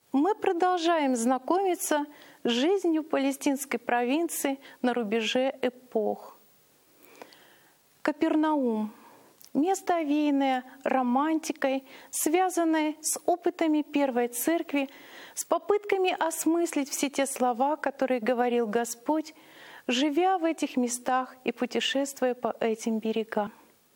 Мы продолжаем знакомиться с жизнью палестинской провинции на рубеже эпох. Капернаум – место, овеянное романтикой, связанное с опытами Первой Церкви, с попытками осмыслить все те слова, которые говорил Господь, живя в этих местах и путешествуя по этим берегам.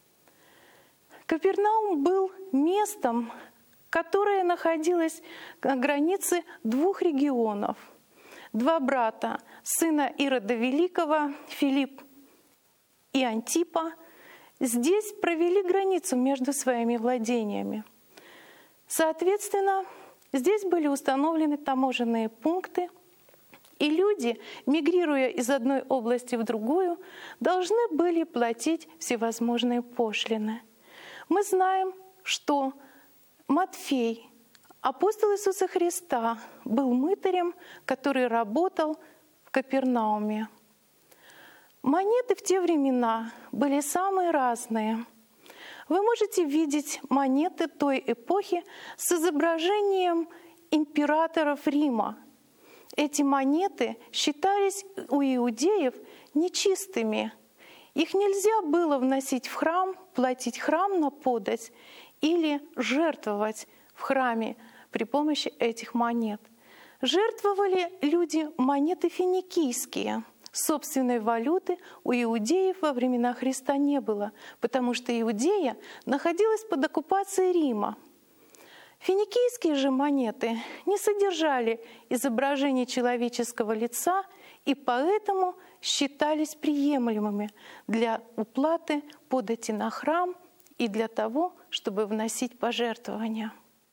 Капернаум был местом, которое находилось на границе двух регионов. Два брата, сына Ирода Великого, Филипп и Антипа, здесь провели границу между своими владениями. Соответственно, здесь были установлены таможенные пункты, и люди, мигрируя из одной области в другую, должны были платить всевозможные пошлины. Мы знаем, что Матфей, апостол Иисуса Христа, был мытарем, который работал в Капернауме. Монеты в те времена были самые разные. Вы можете видеть монеты той эпохи с изображением императоров Рима. Эти монеты считались у иудеев нечистыми. Их нельзя было вносить в храм, платить храм на подать или жертвовать в храме при помощи этих монет. Жертвовали люди монеты финикийские. Собственной валюты у иудеев во времена Христа не было, потому что Иудея находилась под оккупацией Рима. Финикийские же монеты не содержали изображений человеческого лица и поэтому считались приемлемыми для уплаты подати на храм и для того, чтобы вносить пожертвования.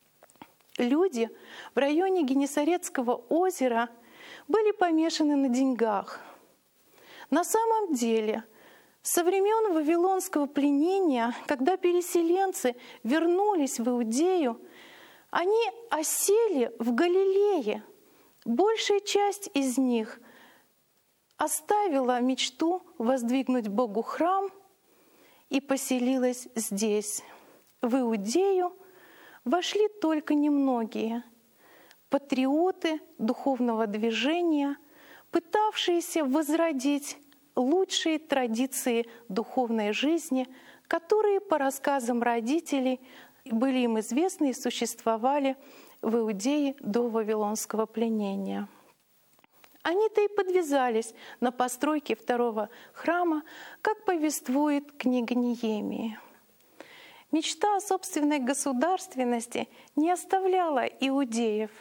Люди в районе Генесарецкого озера были помешаны на деньгах. На самом деле, со времен Вавилонского пленения, когда переселенцы вернулись в Иудею, они осели в Галилее. Большая часть из них оставила мечту воздвигнуть Богу храм и поселилась здесь. В Иудею вошли только немногие патриоты духовного движения, пытавшиеся возродить лучшие традиции духовной жизни, которые, по рассказам родителей, были им известны и существовали в Иудее до Вавилонского пленения. Они-то и подвязались на постройке второго храма, как повествует книга Неемии. Мечта о собственной государственности не оставляла иудеев.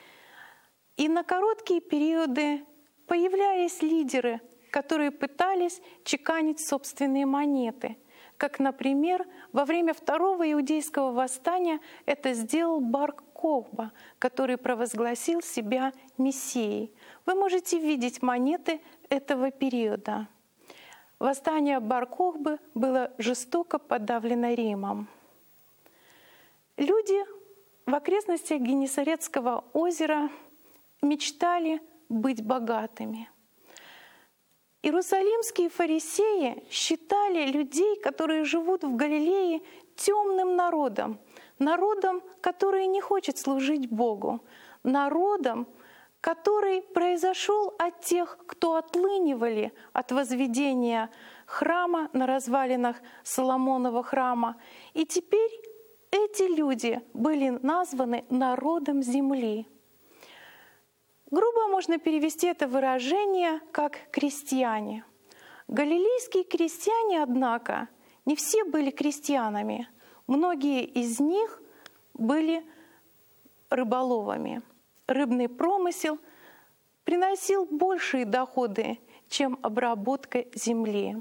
И на короткие периоды появлялись лидеры, которые пытались чеканить собственные монеты. Как, например, во время второго иудейского восстания это сделал Бар-Кохба, который провозгласил себя мессией. Вы можете видеть монеты этого периода. Восстание Бар-Кохбы было жестоко подавлено Римом. Люди в окрестностях Генесарецкого озера мечтали быть богатыми. Иерусалимские фарисеи считали людей, которые живут в Галилее, темным народом, народом, который не хочет служить Богу, народом, который произошел от тех, кто отлынивали от возведения храма на развалинах Соломонова храма. И теперь эти люди были названы народом земли. Грубо можно перевести это выражение как «крестьяне». Галилейские крестьяне, однако, не все были крестьянами. Многие из них были рыболовами. Рыбный промысел приносил большие доходы, чем обработка земли.